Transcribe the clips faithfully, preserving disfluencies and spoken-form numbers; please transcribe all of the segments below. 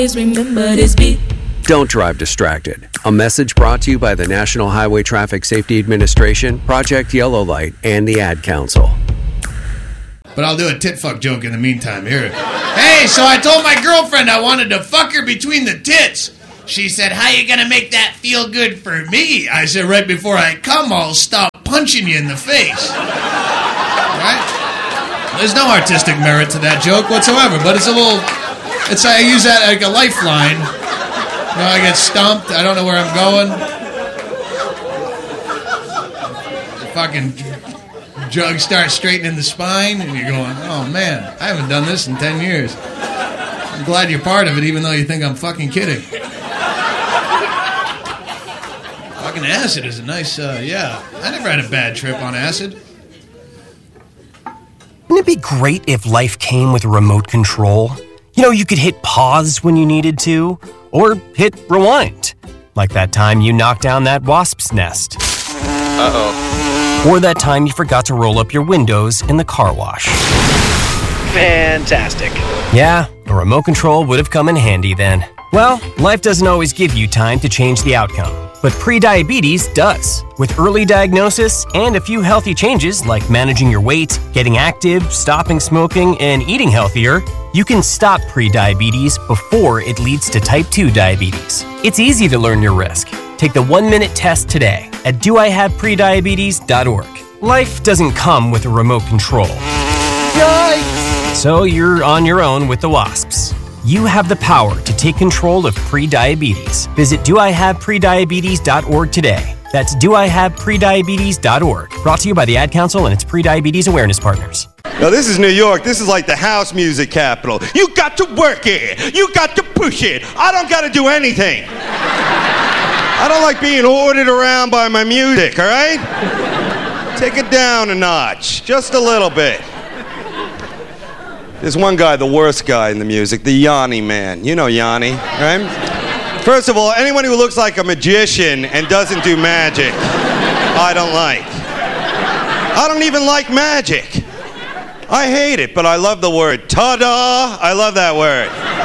remember this beat. Don't drive distracted. A message brought to you by the National Highway Traffic Safety Administration, Project Yellow Light, and the Ad Council. But I'll do a tit fuck joke in the meantime. Here. Hey, so I told my girlfriend I wanted to fuck her between the tits. She said, how you gonna make that feel good for me? I said, right before I come, I'll stop punching you in the face. Right? There's no artistic merit to that joke whatsoever, but it's a little... It's I use that like a lifeline. You know, I get stumped. I don't know where I'm going. The fucking jug starts straightening the spine, and you're going, oh, man, I haven't done this in ten years. I'm glad you're part of it, even though you think I'm fucking kidding. Fucking acid is a nice, uh, yeah. I never had a bad trip on acid. Wouldn't it be great if life came with a remote control? You know, you could hit pause when you needed to, or hit rewind. Like that time you knocked down that wasp's nest. Uh-oh. Or that time you forgot to roll up your windows in the car wash. Fantastic. Yeah, a remote control would have come in handy then. Well, life doesn't always give you time to change the outcome, but prediabetes does. With early diagnosis and a few healthy changes like managing your weight, getting active, stopping smoking, and eating healthier, you can stop prediabetes before it leads to type two diabetes. It's easy to learn your risk. Take the one-minute test today at do I have prediabetes dot org. Life doesn't come with a remote control. Yikes! So you're on your own with the wasps. You have the power to take control of prediabetes. Visit do I have prediabetes dot org today. That's do I have prediabetes dot org. Brought to you by the Ad Council and its prediabetes awareness partners. Now, this is New York. This is like the house music capital. You got to work it. You got to push it. I don't got to do anything. I don't like being ordered around by my music, all right? Take it down a notch, just a little bit. There's one guy, the worst guy in the music, the Yanni man. You know Yanni, right? First of all, anyone who looks like a magician and doesn't do magic, I don't like. I don't even like magic. I hate it, but I love the word. Ta-da! I love that word.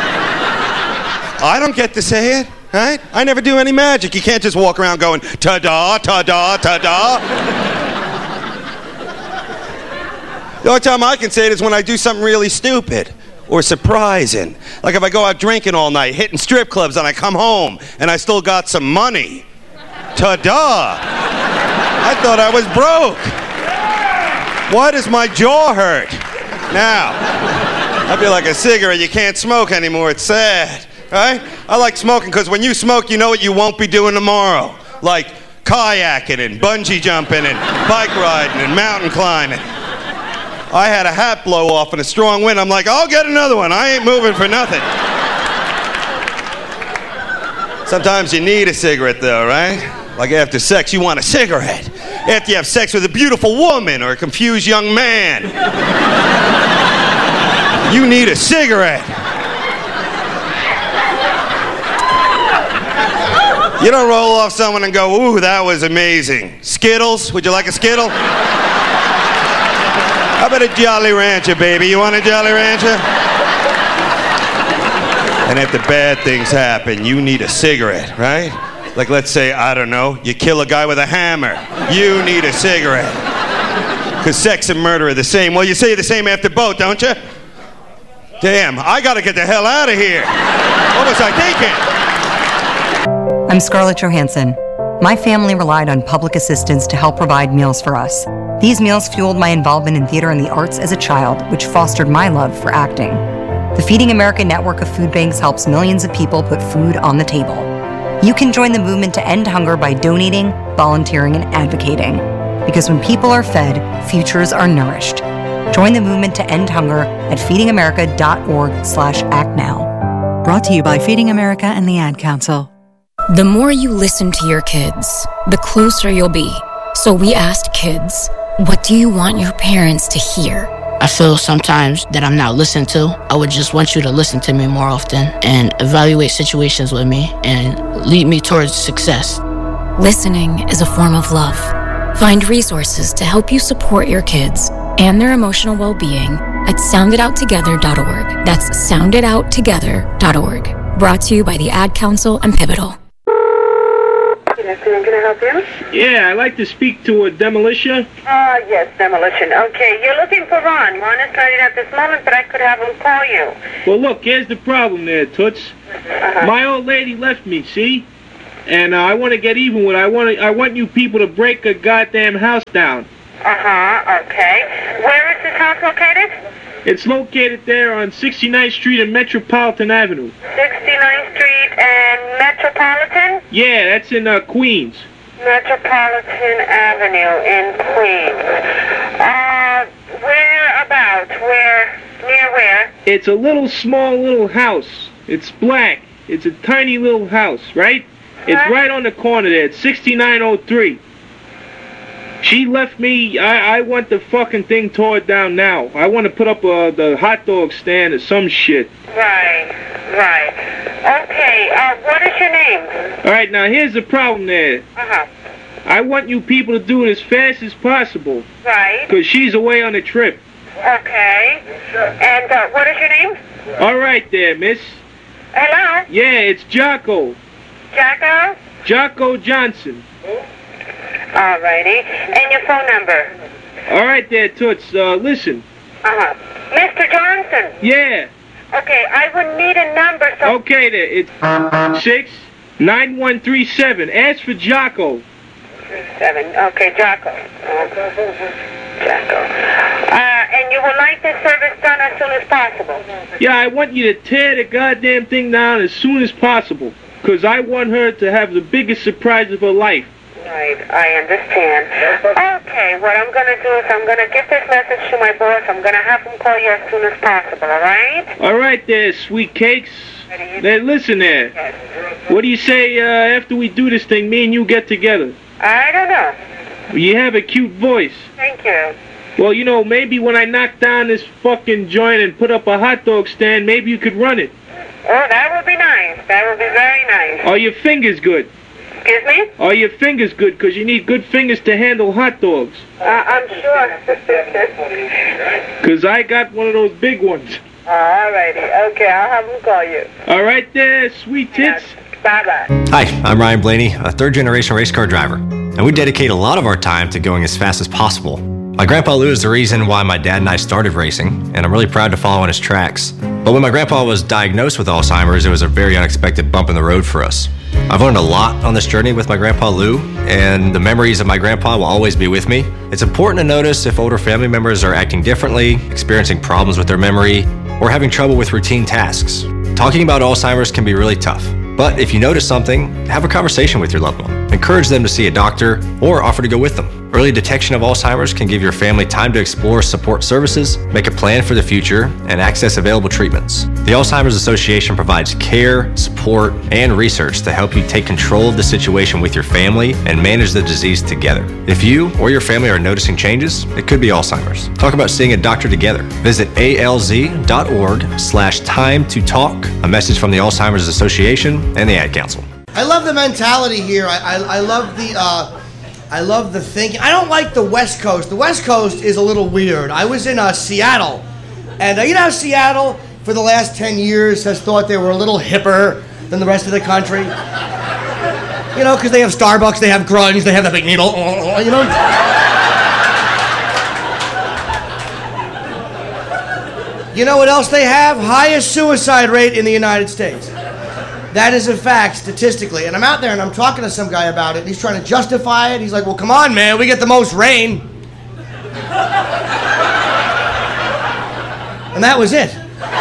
I don't get to say it, right? I never do any magic. You can't just walk around going, ta-da, ta-da, ta-da. The only time I can say it is when I do something really stupid or surprising. Like if I go out drinking all night, hitting strip clubs, and I come home and I still got some money. Ta-da! I thought I was broke. Why does my jaw hurt? Now, I feel like a cigarette. You can't smoke anymore. It's sad, right? I like smoking because when you smoke, you know what you won't be doing tomorrow. Like kayaking and bungee jumping and bike riding and mountain climbing. I had a hat blow off in a strong wind. I'm like, I'll get another one. I ain't moving for nothing. Sometimes you need a cigarette, though, right? Like after sex, you want a cigarette. After you have sex with a beautiful woman or a confused young man, you need a cigarette. You don't roll off someone and go, ooh, that was amazing. Skittles? Would you like a Skittle? How about a Jolly Rancher, baby? You want a Jolly Rancher? And if the bad things happen, you need a cigarette, right? Like, let's say, I don't know, you kill a guy with a hammer. You need a cigarette. Because sex and murder are the same. Well, you say the same after both, don't you? Damn, I gotta get the hell out of here. What was I thinking? I'm Scarlett Johansson. My family relied on public assistance to help provide meals for us. These meals fueled my involvement in theater and the arts as a child, which fostered my love for acting. The Feeding America network of food banks helps millions of people put food on the table. You can join the movement to end hunger by donating, volunteering, and advocating. Because when people are fed, futures are nourished. Join the movement to end hunger at feeding america dot org slash act now. Brought to you by Feeding America and the Ad Council. The more you listen to your kids, the closer you'll be. So we asked kids, what do you want your parents to hear? I feel sometimes that I'm not listened to. I would just want you to listen to me more often and evaluate situations with me and lead me towards success. Listening is a form of love. Find resources to help you support your kids and their emotional well-being at sound it out together dot org. That's sound it out together dot org. Brought to you by the Ad Council and Pivotal. Good afternoon, can I help you? Yeah, I'd like to speak to a demolition. Ah, uh, yes, demolition. Okay, you're looking for Ron. Ron is not in at this moment, but I could have him call you. Well, look, here's the problem there, Toots. Uh-huh. My old lady left me, see? And uh, I want to get even with her. I want to, I want you people to break a goddamn house down. Uh-huh, okay. Where is this house located? It's located there on sixty-ninth Street and Metropolitan Avenue. sixty-ninth Street and Metropolitan? Yeah, that's in uh, Queens. Metropolitan Avenue in Queens. Uh, where about? Where? Near where? It's a little small little house. It's black. It's a tiny little house, right? It's Huh? right on the corner there. It's sixty-nine oh three. She left me. I, I want the fucking thing tore down now. I want to put up uh, the hot dog stand or some shit. Right, right. Okay, uh, what is your name? All right, now here's the problem there. Uh-huh. I want you people to do it as fast as possible. Right. Because she's away on a trip. Okay. And uh, what is your name? All right there, miss. Hello? Yeah, it's Jocko. Jocko? Jocko Johnson. Alrighty. And your phone number? All right there, Toots. Uh, listen. Uh-huh. Mister Johnson? Yeah. Okay, I would need a number so... Okay there. It's six nine one three seven. Ask for Jocko. Seven. Okay, Jocko. Jocko. Uh, and you would like this service done as soon as possible? Yeah, I want you to tear the goddamn thing down as soon as possible. Because I want her to have the biggest surprise of her life. Right, I understand. Okay, what I'm going to do is I'm going to give this message to my boss. I'm going to have him call you as soon as possible, all right? All right there, sweet cakes. Now, listen there. Yes. What do you say uh, after we do this thing, me and you get together? I don't know. You have a cute voice. Thank you. Well, you know, maybe when I knock down this fucking joint and put up a hot dog stand, maybe you could run it. Oh, that would be nice. That would be very nice. Are your fingers good? Excuse me? Are your fingers good? Because you need good fingers to handle hot dogs. Uh, I'm sure. Because I got one of those big ones. Alrighty. Okay, I'll have him call you. All right there, sweet tits. Yes. Bye-bye. Hi, I'm Ryan Blaney, a third-generation race car driver, and we dedicate a lot of our time to going as fast as possible. My grandpa Lou is the reason why my dad and I started racing, and I'm really proud to follow in his tracks. But when my grandpa was diagnosed with Alzheimer's, it was a very unexpected bump in the road for us. I've learned a lot on this journey with my grandpa Lou, and the memories of my grandpa will always be with me. It's important to notice if older family members are acting differently, experiencing problems with their memory, or having trouble with routine tasks. Talking about Alzheimer's can be really tough. But if you notice something, have a conversation with your loved one. Encourage them to see a doctor or offer to go with them. Early detection of Alzheimer's can give your family time to explore support services, make a plan for the future, and access available treatments. The Alzheimer's Association provides care, support, and research to help you take control of the situation with your family and manage the disease together. If you or your family are noticing changes, it could be Alzheimer's. Talk about seeing a doctor together. Visit alz.org slash time to talk. A message from the Alzheimer's Association and the Ad Council. I love the mentality here. I, I, I love the uh, I love the thinking. I don't like the West Coast. The West Coast is a little weird. I was in uh, Seattle, and uh, you know how Seattle for the last ten years has thought they were a little hipper than the rest of the country. You know, because they have Starbucks, they have grunge, they have the big needle. You know. You know what else they have? Highest suicide rate in the United States. That is a fact, statistically. And I'm out there and I'm talking to some guy about it, and he's trying to justify it. He's like, well, come on, man, we get the most rain. And that was it.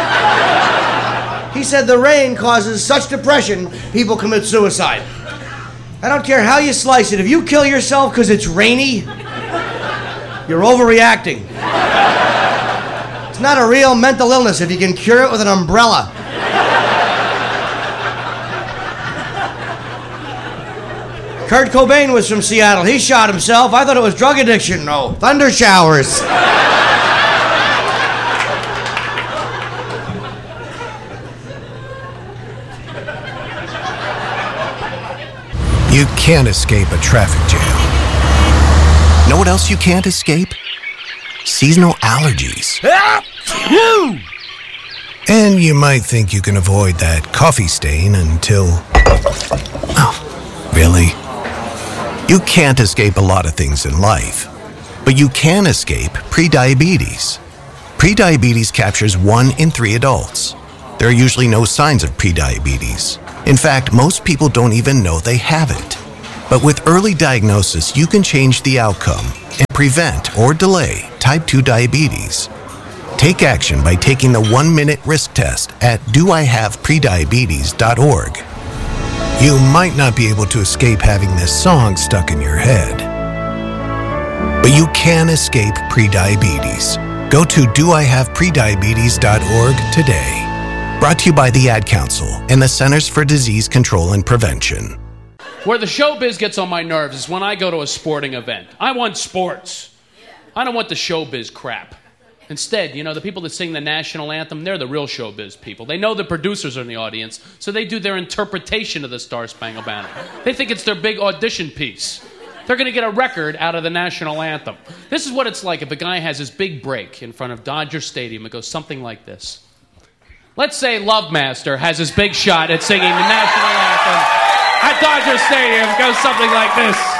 He said the rain causes such depression, people commit suicide. I don't care how you slice it. If you kill yourself because it's rainy, you're overreacting. It's not a real mental illness if you can cure it with an umbrella. Kurt Cobain was from Seattle. He shot himself. I thought it was drug addiction. No, thunder showers. You can't escape a traffic jam. Know what else you can't escape? Seasonal allergies. And you might think you can avoid that coffee stain until... Oh, really? You can't escape a lot of things in life, but you can escape prediabetes. Prediabetes captures one in three adults. There are usually no signs of prediabetes. In fact, most people don't even know they have it. But with early diagnosis, you can change the outcome and prevent or delay type two diabetes. Take action by taking the one-minute risk test at do I have prediabetes dot org. You might not be able to escape having this song stuck in your head, but you can escape prediabetes. Go to do I have prediabetes dot org today. Brought to you by the Ad Council and the Centers for Disease Control and Prevention. Where the showbiz gets on my nerves is when I go to a sporting event. I want sports. I don't want the showbiz crap. Instead, you know, the people that sing the national anthem, they're the real showbiz people. They know the producers are in the audience, so they do their interpretation of the Star Spangled Banner. They think it's their big audition piece. They're going to get a record out of the national anthem. This is what it's like if a guy has his big break in front of Dodger Stadium. It goes something like this. Let's say Love Master has his big shot at singing the national anthem at Dodger Stadium. It goes something like this.